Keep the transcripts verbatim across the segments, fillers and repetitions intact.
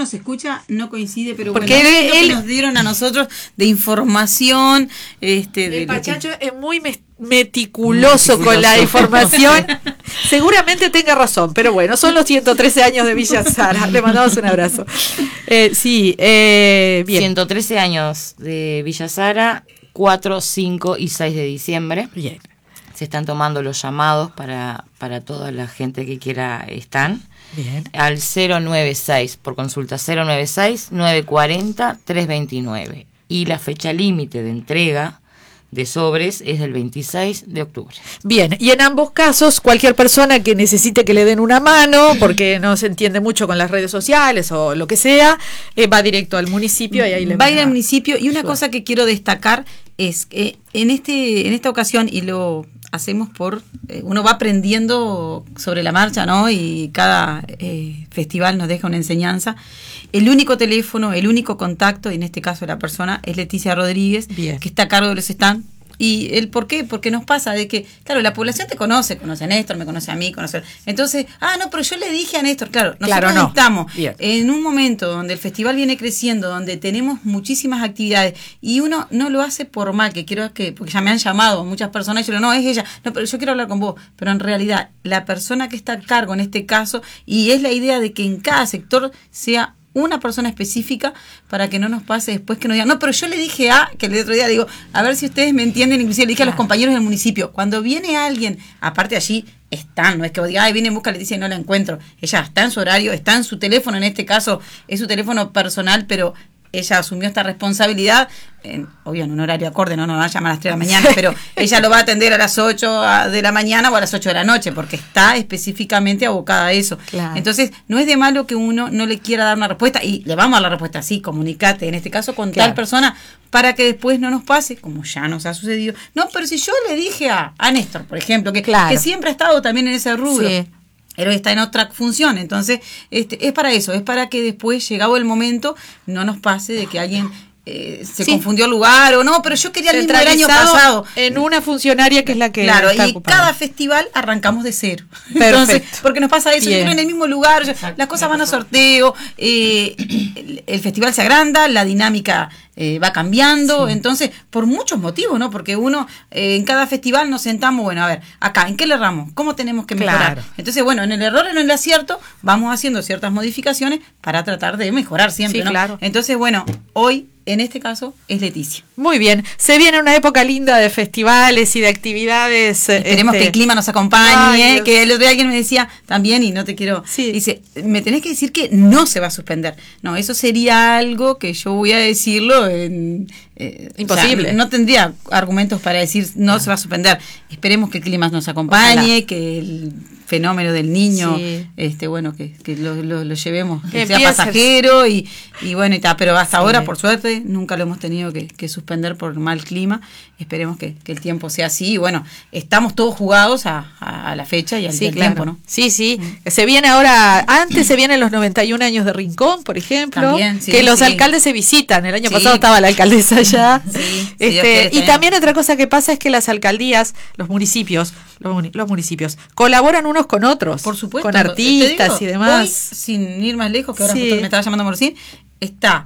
nos escucha no coincide, pero porque bueno, él, es lo que él nos dieron a nosotros de información. Este, de el lo Pachacho que... es muy meticuloso, meticuloso con la información. Seguramente tenga razón, pero bueno, son los ciento trece años de Villa Sara. Le mandamos un abrazo. Eh, sí, eh, bien. ciento trece años de Villa Sara, cuatro, cinco y seis de diciembre. Bien. Se están tomando los llamados para, para toda la gente que quiera estar. Bien. Al cero noventa y seis, por consulta, cero noventa y seis, nueve cuarenta, trescientos veintinueve. Y la fecha límite de entrega de sobres es del veintiséis de octubre. Bien, y en ambos casos, cualquier persona que necesite que le den una mano, porque no se entiende mucho con las redes sociales o lo que sea, eh, va directo al municipio y ahí le va a ir a... al municipio. Y una cosa que quiero destacar es que en este en esta ocasión, y lo hacemos por, eh, uno va aprendiendo sobre la marcha, ¿no? Y cada eh, festival nos deja una enseñanza. El único teléfono, el único contacto, en este caso la persona, es Leticia Rodríguez, Bien. que está a cargo de los stands. ¿Y el por qué? Porque nos pasa de que, claro, la población te conoce, conoce a Néstor, me conoce a mí, conoce. Entonces, ah, no, pero yo le dije a Néstor, claro, nosotros Claro, no. estamos Bien. en un momento donde el festival viene creciendo, donde tenemos muchísimas actividades y uno no lo hace por mal, que quiero que, porque ya me han llamado muchas personas y yo digo, no, es ella, no, pero yo quiero hablar con vos, pero en realidad la persona que está a cargo en este caso, y es la idea de que en cada sector sea una persona específica para que no nos pase después que nos digan, no, pero yo le dije a, que el otro día digo, a ver si ustedes me entienden, inclusive le dije a los compañeros del municipio, cuando viene alguien, aparte allí están, no es que vos digas, ay, viene en busca de Leticia y no la encuentro, ella está en su horario, está en su teléfono, en este caso es su teléfono personal, pero ella asumió esta responsabilidad, en, obvio en un horario acorde, no nos va a llamar a las tres de la mañana, pero ella lo va a atender a las ocho de la mañana o a las ocho de la noche, porque está específicamente abocada a eso. Claro. Entonces, no es de malo que uno no le quiera dar una respuesta, y le vamos a dar la respuesta, sí, comunicate, en este caso con Claro. tal persona, para que después no nos pase, como ya nos ha sucedido. No, pero si yo le dije a, a Néstor, por ejemplo, que, Claro. que siempre ha estado también en ese rubro. Sí. Pero está en otra función, entonces este, es para eso, es para que después, llegado el momento, no nos pase de que alguien eh, se Sí. confundió el lugar o no, pero yo quería el mismo del año Centralizado pasado. en una funcionaria que es la que Claro, está y ocupada. cada festival arrancamos de cero. Perfecto. Entonces, porque nos pasa eso, Bien. siempre en el mismo lugar, las cosas van a sorteo, eh, el, el festival se agranda, la dinámica eh, va cambiando, Sí. entonces, por muchos motivos, ¿no? Porque uno, eh, en cada festival nos sentamos, bueno, a ver, acá, ¿en qué le erramos? ¿Cómo tenemos que mejorar? Claro. Entonces, bueno, en el error, en el acierto, vamos haciendo ciertas modificaciones para tratar de mejorar siempre, Sí, ¿no? claro. Entonces, bueno, hoy, en este caso, es Leticia. Muy bien, se viene una época linda de festivales y de actividades. Esperemos este, que el clima nos acompañe, Ay, Dios. que el otro día alguien me decía también, y no te quiero, Sí. dice, me tenés que decir que no se va a suspender. No, eso sería algo que yo voy a decirlo en... eh, Imposible. o sea, no tendría argumentos para decir no se va a suspender. Esperemos que el clima nos acompañe, Ojalá. que el fenómeno del niño, Sí. este bueno, que, que lo, lo, lo llevemos, que Que sea empiece. pasajero y, y bueno, y ta, pero hasta Sí. ahora, por suerte, nunca lo hemos tenido que, que suspender por mal clima. Esperemos que, que el tiempo sea así. Y bueno, estamos todos jugados a, a, a la fecha y al Sí, del claro. tiempo, ¿no? Sí, sí. Se viene ahora, antes se vienen los noventa y un años de Rincón, por ejemplo, También, sí, que los sí. alcaldes se visitan. El año Sí. pasado estaba la alcaldesa allá. Sí, sí, este, Dios quiere, y también. también otra cosa que pasa es que las alcaldías, los municipios, los, muni- los municipios, colaboran unos con otros, Por supuesto. con artistas Te y digo, demás. Hoy, sin ir más lejos, que ahora Sí. justo me estaba llamando Morcín, está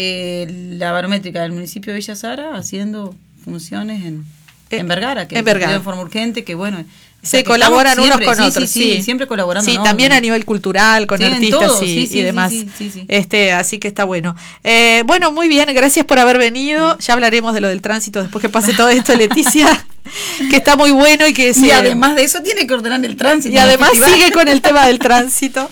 eh, la barométrica del municipio de Villa Sara haciendo funciones en, Eh, en Vergara, que en Vergara. en forma urgente, que bueno. o Se sea, que colaboran estamos unos con siempre- otros, sí, sí, sí, siempre colaborando. Sí, ¿no? también a nivel cultural, con Sí, en artistas todo, y, sí, sí, y demás. sí, sí, sí, sí. Este, así que está bueno. Eh, bueno, muy bien, gracias por haber venido. Ya hablaremos de lo del tránsito después que pase todo esto, Leticia, que está muy bueno y que Y se- además de eso tiene que ordenar el tránsito. y además en el festival. sigue con el tema del tránsito.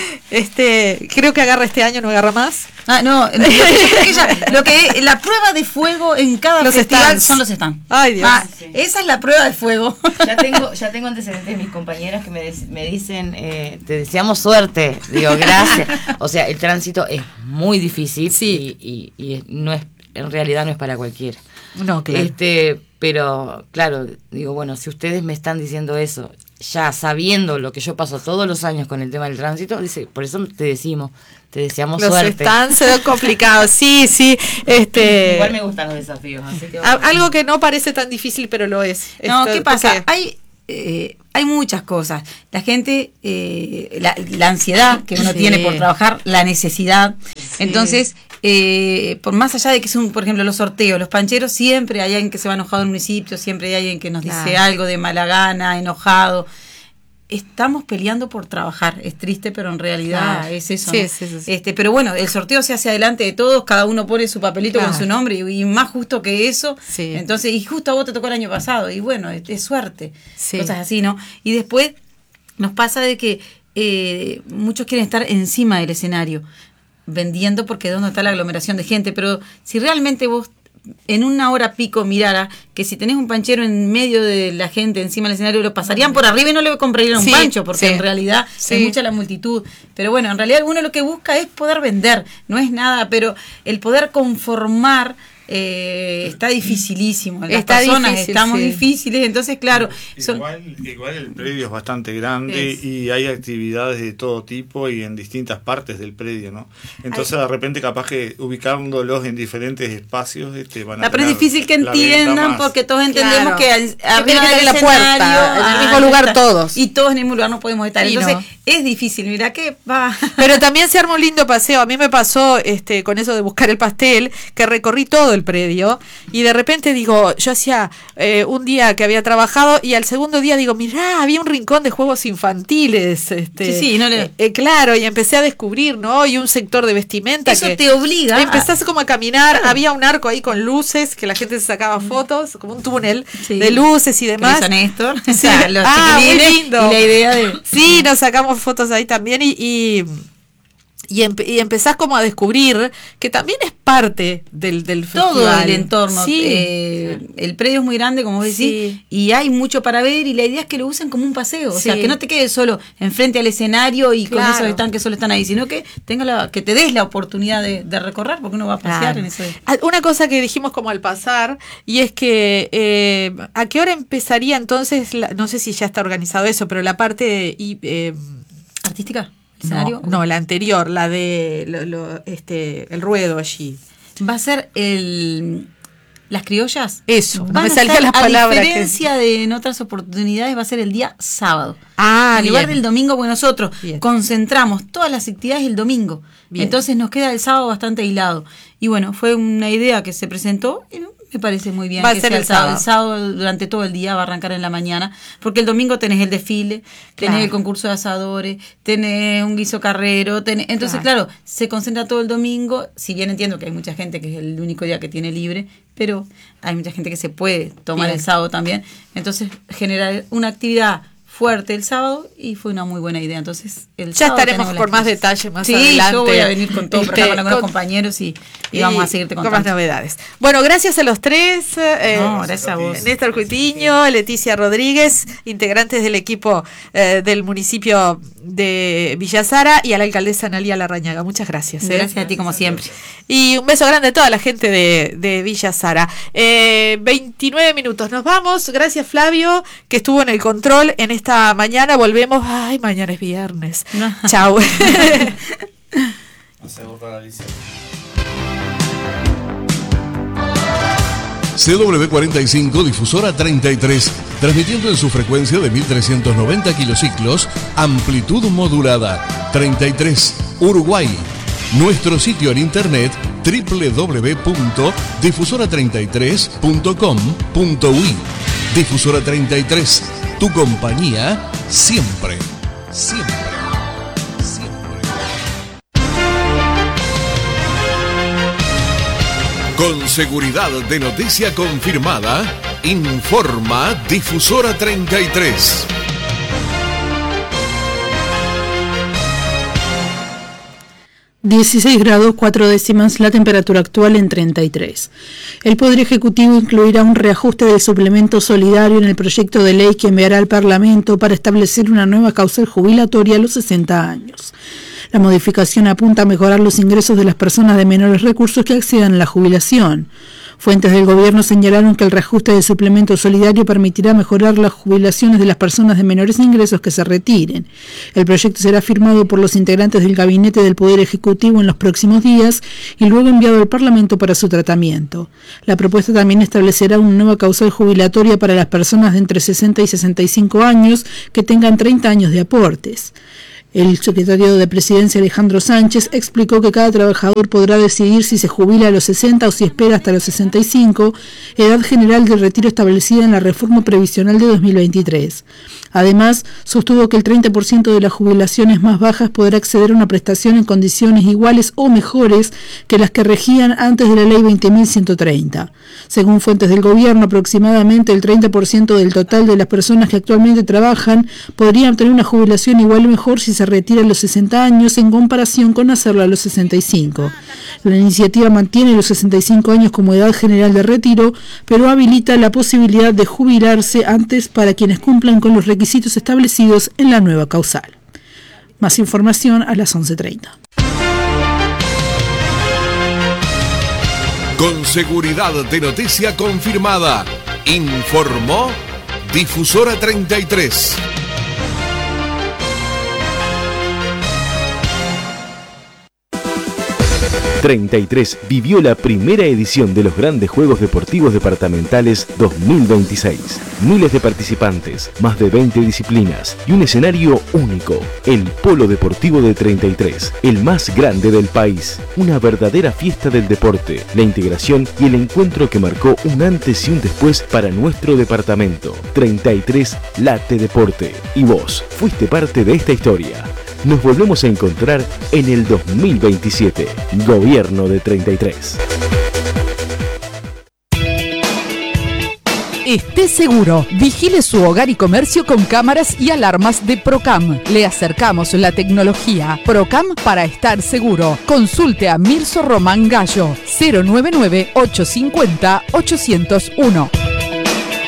Este, creo que agarra este año, no agarra más. Ah, no, lo que, yo creo que ella- lo que la prueba de fuego en cada Los festival stands. son los stands. Ay, Dios. Ah, esa es la prueba de fuego. Ya tengo, ya tengo antecedentes de mis compañeras que me, des- me dicen, eh, te deseamos suerte. Digo, gracias. O sea, el tránsito es muy difícil, Sí. y, y, y es- no es, en realidad no es para cualquiera. No, claro. Este, pero claro, digo, bueno, si ustedes me están diciendo eso, ya sabiendo lo que yo paso todos los años con el tema del tránsito, dice, por eso te decimos, te deseamos Los suerte. stands se ven complicados. Sí, sí. Este, Igual me gustan los desafíos, así que a- vamos. algo que no parece tan difícil, pero lo es. No, Esto- ¿qué pasa? porque- Hay eh, hay muchas cosas. La gente, eh, la, la ansiedad que uno Sí. tiene por trabajar, la necesidad. Entonces, eh, por más allá de que son, por ejemplo, los sorteos, los pancheros, siempre hay alguien que se va enojado del municipio, siempre hay alguien que nos Claro. dice algo de mala gana, enojado. Estamos peleando por trabajar, es triste, pero en realidad Claro. es eso, Sí, ¿no? sí, sí, sí. Este, pero bueno, el sorteo se hace adelante de todos, cada uno pone su papelito Claro. con su nombre, y, y más justo que eso, Sí. entonces, y justo a vos te tocó el año pasado, y bueno, es, es suerte, Sí. cosas así, ¿no? Y después nos pasa de que eh, muchos quieren estar encima del escenario, vendiendo porque es donde está la aglomeración de gente, pero si realmente vos en una hora pico mirara que si tenés un panchero en medio de la gente encima del escenario, lo pasarían por arriba y no le comprarían un Sí, pancho, porque sí. en realidad Sí. es mucha la multitud. Pero bueno, en realidad uno lo que busca es poder vender, no es nada, pero el poder conformar eh, está dificilísimo. Las Está personas difícil, estamos sí. difíciles, entonces claro, son, Igual, igual el predio es bastante grande Es. y hay actividades de todo tipo y en distintas partes del predio, ¿no? Entonces de repente capaz que ubicándolos en diferentes espacios este, van a Ah, pero es tener difícil que la venta entiendan más. porque todos entendemos Claro. que al- Que arriba tiene que del estar en la puerta, escenario, en el ah, mismo lugar está. todos. Y todos en el mismo lugar no podemos estar. Sí, Entonces no. es difícil, mira que va. Pero también se arma un lindo paseo. A mí me pasó este con eso de buscar el pastel, que recorrí todo el predio y de repente digo, yo hacía eh, un día que había trabajado y al segundo día digo, mirá, había un rincón de juegos infantiles. Este, Sí, sí, no le- eh, eh, claro, y empecé a descubrir, ¿no? Y un sector de vestimenta. Eso que te obliga. Empezás como a caminar, había un arco ahí con luces, que la gente se sacaba fotos, como un túnel Sí. de luces y Que demás. hizo Néstor. Sí. O sea, los Ah, muy chiquilines lindo. y la idea de. Sí, nos sacamos fotos ahí también y, y, y, empe- y empezás como a descubrir que también es parte del, del festival. Todo el entorno. Sí. eh, el predio es muy grande, como vos decís, Sí. y hay mucho para ver, y la idea es que lo usen como un paseo. O sea, Sí. que no te quedes solo enfrente al escenario y Claro. con esos están que solo están ahí, sino que tenga la, que te des la oportunidad de, de recorrer, porque uno va a pasear Claro. en eso. Ah, Una cosa que dijimos como al pasar, y es que eh, ¿a qué hora empezaría entonces, la- no sé si ya está organizado eso, pero la parte de, y, eh, ¿Artística? ¿Escenario? no, no, la anterior, la de lo- lo- este el ruedo allí. Va a ser el las criollas. Eso, no Van me a salían ser, las palabras A que- diferencia de en otras oportunidades, va a ser el día sábado. Ah, en lugar bien. del domingo, porque nosotros Bien. concentramos todas las actividades el domingo. Bien. Entonces nos queda el sábado bastante aislado. Y bueno, fue una idea que se presentó y me parece muy bien Va a que ser sea el sábado. El sábado durante todo el día va a arrancar en la mañana, porque el domingo tenés el desfile, tenés Claro. el concurso de asadores, tenés un guiso carrero, tenés, entonces Claro. claro, se concentra todo el domingo, si bien entiendo que hay mucha gente que es el único día que tiene libre, pero hay mucha gente que se puede tomar Bien. el sábado también, entonces generar una actividad fuerte el sábado y fue una muy buena idea. Entonces, el Ya sábado estaremos tenemos con las más clases. detalle más sí, adelante. yo voy a venir con todo, Este, para con algunos con- compañeros y, y vamos a seguirte con contando. más novedades. Bueno, gracias a los tres. eh, No, gracias a vos. Néstor Cuitiño, Leticia Rodríguez, integrantes del equipo eh, del municipio de Villa Sara, y a la alcaldesa Analía Larrañaga. Muchas gracias. eh. Gracias a ti como siempre. Y un beso grande a toda la gente de, de Villa Sara. Eh, veintinueve minutos, nos vamos. Gracias Flavio, que estuvo en el control en esta mañana. Volvemos. Ay, mañana es viernes. No. Chau. C W cuarenta y cinco, difusora treinta y tres, transmitiendo en su frecuencia de mil trescientos noventa kilociclos, amplitud modulada, treinta y tres, Uruguay. Nuestro sitio en internet doble u doble u doble u punto difusora treinta y tres punto com punto u i. Difusora treinta y tres, tu compañía siempre, siempre, siempre. Con seguridad de noticia confirmada, informa Difusora treinta y tres. dieciséis grados cuatro décimas, la temperatura actual en treinta y tres. El Poder Ejecutivo incluirá un reajuste del suplemento solidario en el proyecto de ley que enviará al Parlamento para establecer una nueva causal jubilatoria a los sesenta años. La modificación apunta a mejorar los ingresos de las personas de menores recursos que accedan a la jubilación. Fuentes del gobierno señalaron que el reajuste del suplemento solidario permitirá mejorar las jubilaciones de las personas de menores ingresos que se retiren. El proyecto será firmado por los integrantes del Gabinete del Poder Ejecutivo en los próximos días y luego enviado al Parlamento para su tratamiento. La propuesta también establecerá una nueva causal jubilatoria para las personas de entre sesenta y sesenta y cinco años que tengan treinta años de aportes. El secretario de Presidencia, Alejandro Sánchez, explicó que cada trabajador podrá decidir si se jubila a los sesenta o si espera hasta los sesenta y cinco, edad general de retiro establecida en la reforma previsional de dos mil veintitrés. Además, sostuvo que el treinta por ciento de las jubilaciones más bajas podrá acceder a una prestación en condiciones iguales o mejores que las que regían antes de la Ley veinte mil ciento treinta. Según fuentes del gobierno, aproximadamente el treinta por ciento del total de las personas que actualmente trabajan podrían tener una jubilación igual o mejor si se retira a los sesenta años en comparación con hacerlo a los sesenta y cinco. La iniciativa mantiene los sesenta y cinco años como edad general de retiro, pero habilita la posibilidad de jubilarse antes para quienes cumplan con los requisitos establecidos en la nueva causal. Más información a las once treinta. Con seguridad de noticia confirmada, informó Difusora treinta y tres. treinta y tres vivió la primera edición de los Grandes Juegos Deportivos Departamentales dos mil veintiséis. Miles de participantes, más de veinte disciplinas y un escenario único. El Polo Deportivo de treinta y tres, el más grande del país. Una verdadera fiesta del deporte, la integración y el encuentro que marcó un antes y un después para nuestro departamento. treinta y tres Late Deporte. Y vos fuiste parte de esta historia. Nos volvemos a encontrar en el dos mil veintisiete. Gobierno de treinta y tres. Esté seguro, vigile su hogar y comercio con cámaras y alarmas de Procam. Le acercamos la tecnología. Procam para estar seguro. Consulte a Mirso Román Gallo, cero noventa y nueve, ochocientos cincuenta, ochocientos uno.